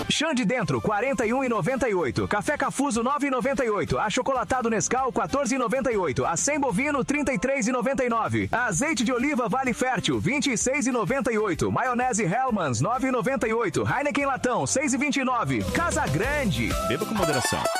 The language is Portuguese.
Chã de dentro, 41,98. Café Cafuso, 9,98. Achocolatado Nescau, 14,98. Acém bovino, 33,99. Azeite de oliva Vale Fértil, 26,98. Maionese Hellmann's, 9,98. Heineken Latão, 6,29. Casa Grande. Beba com moderação.